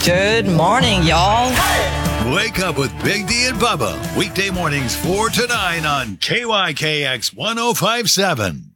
Good morning, y'all. Wake up with Big D and Bubba. Weekday mornings 4 to 9 on KYKX 1057.